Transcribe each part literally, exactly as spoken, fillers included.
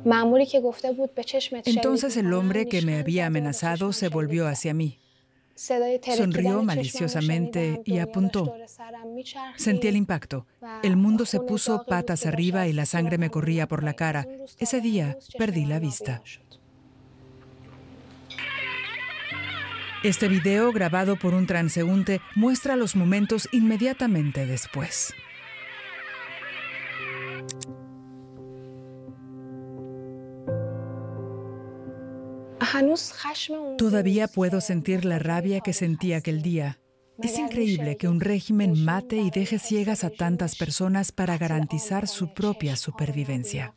Entonces el hombre que me había amenazado se volvió hacia mí. Sonrió maliciosamente y apuntó. Sentí el impacto. El mundo se puso patas arriba y la sangre me corría por la cara. Ese día perdí la vista. Este video, grabado por un transeúnte, muestra los momentos inmediatamente después. Todavía puedo sentir la rabia que sentí aquel día. Es increíble que un régimen mate y deje ciegas a tantas personas para garantizar su propia supervivencia.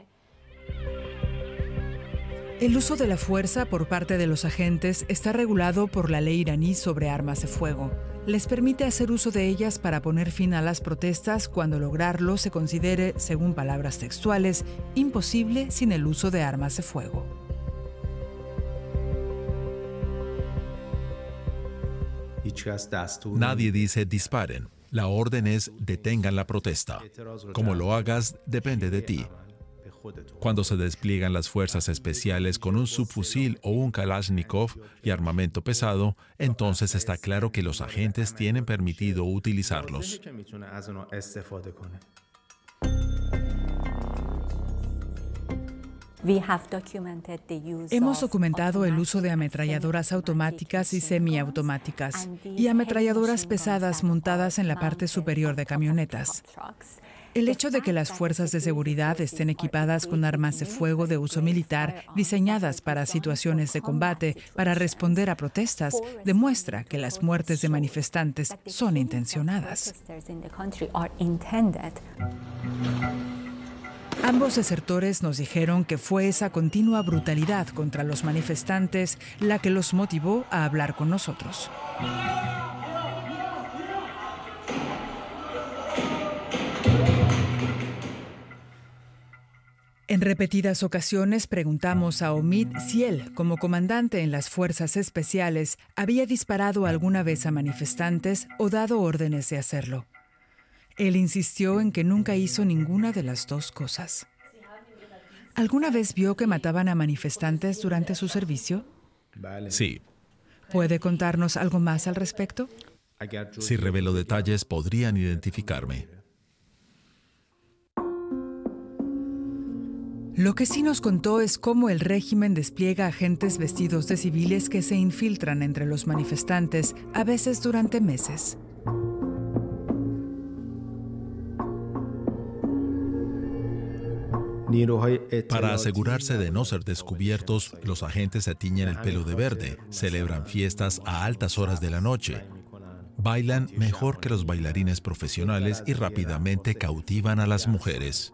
El uso de la fuerza por parte de los agentes está regulado por la ley iraní sobre armas de fuego. Les permite hacer uso de ellas para poner fin a las protestas cuando lograrlo se considere, según palabras textuales, imposible sin el uso de armas de fuego. Nadie dice disparen. La orden es detengan la protesta. Como lo hagas depende de ti. Cuando se despliegan las fuerzas especiales con un subfusil o un Kalashnikov y armamento pesado, entonces está claro que los agentes tienen permitido utilizarlos. Hemos documentado el uso de ametralladoras automáticas y semiautomáticas y ametralladoras pesadas montadas en la parte superior de camionetas. El hecho de que las fuerzas de seguridad estén equipadas con armas de fuego de uso militar diseñadas para situaciones de combate, para responder a protestas, demuestra que las muertes de manifestantes son intencionadas. Ambos desertores nos dijeron que fue esa continua brutalidad contra los manifestantes la que los motivó a hablar con nosotros. En repetidas ocasiones preguntamos a Omid si él, como comandante en las fuerzas especiales, había disparado alguna vez a manifestantes o dado órdenes de hacerlo. Él insistió en que nunca hizo ninguna de las dos cosas. ¿Alguna vez vio que mataban a manifestantes durante su servicio? Sí. ¿Puede contarnos algo más al respecto? Si revelo detalles, podrían identificarme. Lo que sí nos contó es cómo el régimen despliega agentes vestidos de civiles que se infiltran entre los manifestantes, a veces durante meses. Para asegurarse de no ser descubiertos, los agentes se tiñen el pelo de verde, celebran fiestas a altas horas de la noche, bailan mejor que los bailarines profesionales y rápidamente cautivan a las mujeres.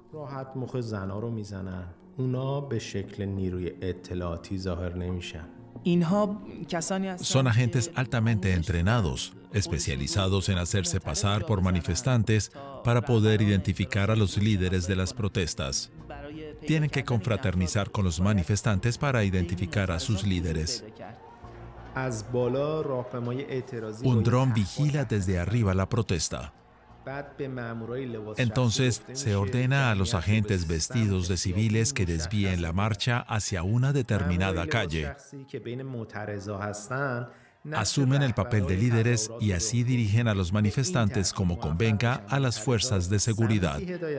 Son agentes altamente entrenados, especializados en hacerse pasar por manifestantes para poder identificar a los líderes de las protestas. Tienen que confraternizar con los manifestantes para identificar a sus líderes. Un dron vigila desde arriba la protesta. Entonces, se ordena a los agentes vestidos de civiles que desvíen la marcha hacia una determinada calle. Asumen el papel de líderes y así dirigen a los manifestantes como convenga a las fuerzas de seguridad.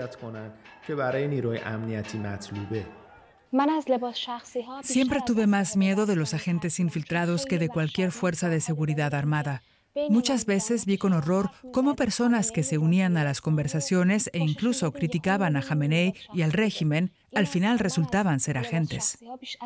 Siempre tuve más miedo de los agentes infiltrados que de cualquier fuerza de seguridad armada. Muchas veces vi con horror cómo personas que se unían a las conversaciones e incluso criticaban a Jamenei y al régimen, al final resultaban ser agentes.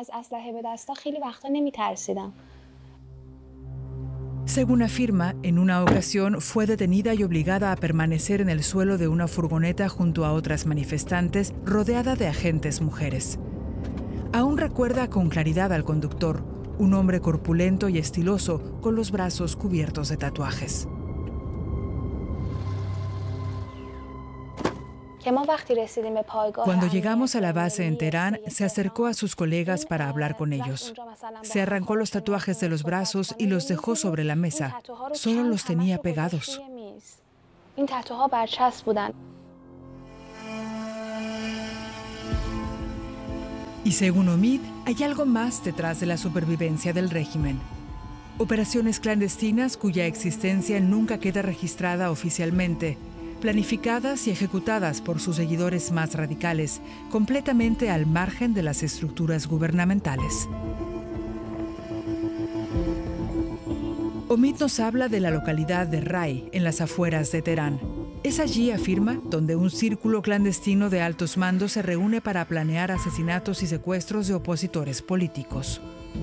Según afirma, en una ocasión fue detenida y obligada a permanecer en el suelo de una furgoneta junto a otras manifestantes, rodeada de agentes mujeres. Aún recuerda con claridad al conductor, un hombre corpulento y estiloso, con los brazos cubiertos de tatuajes. Cuando llegamos a la base en Teherán, se acercó a sus colegas para hablar con ellos. Se arrancó los tatuajes de los brazos y los dejó sobre la mesa. Solo los tenía pegados. Y según Omid, hay algo más detrás de la supervivencia del régimen. Operaciones clandestinas cuya existencia nunca queda registrada oficialmente, planificadas y ejecutadas por sus seguidores más radicales, completamente al margen de las estructuras gubernamentales. Omid nos habla de la localidad de Ray, en las afueras de Teherán. Es allí, afirma, donde un círculo clandestino de altos mandos se reúne para planear asesinatos y secuestros de opositores políticos.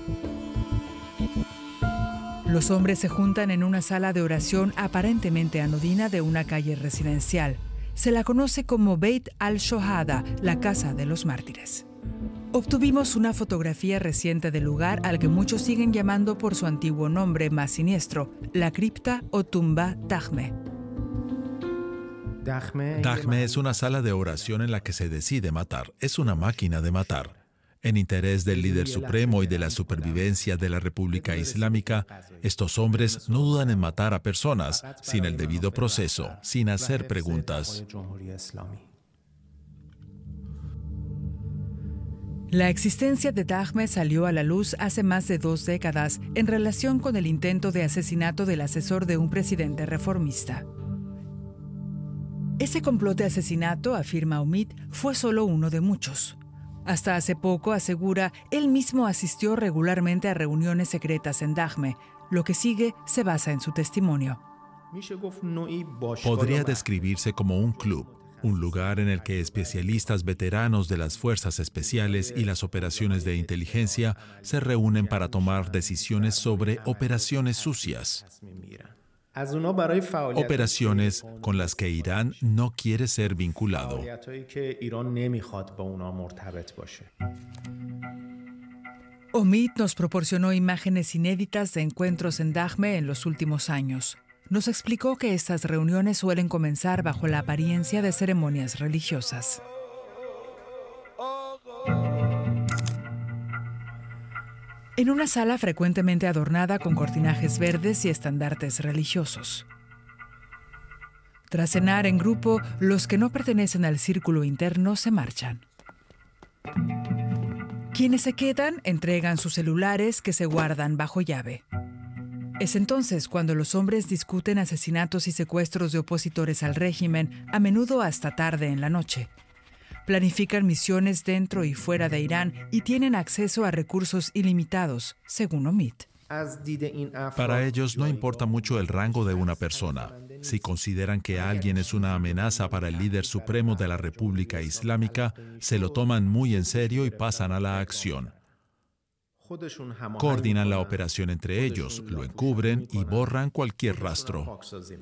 Los hombres se juntan en una sala de oración aparentemente anodina de una calle residencial. Se la conoce como Beit al-Shohada, la casa de los mártires. Obtuvimos una fotografía reciente del lugar al que muchos siguen llamando por su antiguo nombre más siniestro, la cripta o tumba Dakhme. Dakhme es una sala de oración en la que se decide matar. Es una máquina de matar. En interés del líder supremo y de la supervivencia de la República Islámica, estos hombres no dudan en matar a personas sin el debido proceso, sin hacer preguntas. La existencia de Dakhme salió a la luz hace más de dos décadas en relación con el intento de asesinato del asesor de un presidente reformista. Ese complot de asesinato, afirma Omid, fue solo uno de muchos. Hasta hace poco, asegura, él mismo asistió regularmente a reuniones secretas en Dakhme. Lo que sigue se basa en su testimonio. Podría describirse como un club, un lugar en el que especialistas veteranos de las fuerzas especiales y las operaciones de inteligencia se reúnen para tomar decisiones sobre operaciones sucias. Operaciones con las que Irán no quiere ser vinculado. Omid nos proporcionó imágenes inéditas de encuentros en Dakhme en los últimos años. Nos explicó que estas reuniones suelen comenzar bajo la apariencia de ceremonias religiosas. En una sala frecuentemente adornada con cortinajes verdes y estandartes religiosos. Tras cenar en grupo, los que no pertenecen al círculo interno se marchan. Quienes se quedan entregan sus celulares que se guardan bajo llave. Es entonces cuando los hombres discuten asesinatos y secuestros de opositores al régimen, a menudo hasta tarde en la noche. Planifican misiones dentro y fuera de Irán y tienen acceso a recursos ilimitados, según Omid. Para ellos no importa mucho el rango de una persona. Si consideran que alguien es una amenaza para el líder supremo de la República Islámica, se lo toman muy en serio y pasan a la acción. Coordinan la operación entre ellos, lo encubren y borran cualquier rastro.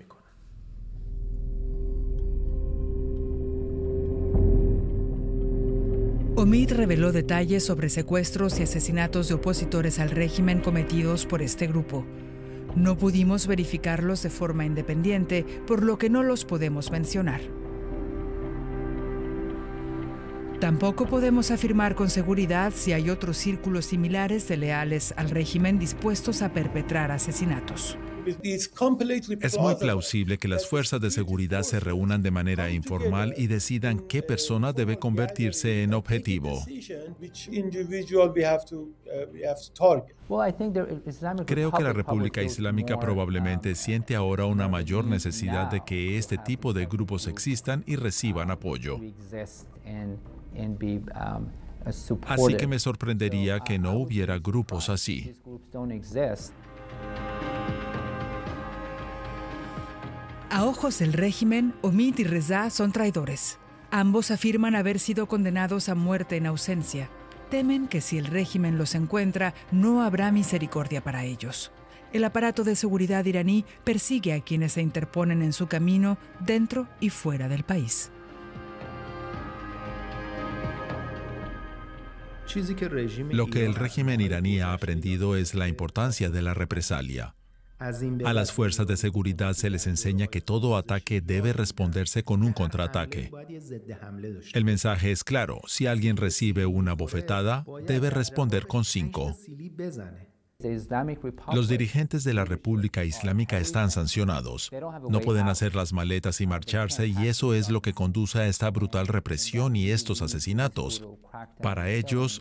Omid reveló detalles sobre secuestros y asesinatos de opositores al régimen cometidos por este grupo. No pudimos verificarlos de forma independiente, por lo que no los podemos mencionar. Tampoco podemos afirmar con seguridad si hay otros círculos similares de leales al régimen dispuestos a perpetrar asesinatos. Es muy plausible que las fuerzas de seguridad se reúnan de manera informal y decidan qué persona debe convertirse en objetivo. Creo que la República Islámica probablemente siente ahora una mayor necesidad de que este tipo de grupos existan y reciban apoyo. Así que me sorprendería que no hubiera grupos así. A ojos del régimen, Omid y Reza son traidores. Ambos afirman haber sido condenados a muerte en ausencia. Temen que si el régimen los encuentra, no habrá misericordia para ellos. El aparato de seguridad iraní persigue a quienes se interponen en su camino dentro y fuera del país. Lo que el régimen iraní ha aprendido es la importancia de la represalia. A las fuerzas de seguridad se les enseña que todo ataque debe responderse con un contraataque. El mensaje es claro: si alguien recibe una bofetada, debe responder con cinco. Los dirigentes de la República Islámica están sancionados. No pueden hacer las maletas y marcharse, y eso es lo que conduce a esta brutal represión y estos asesinatos. Para ellos,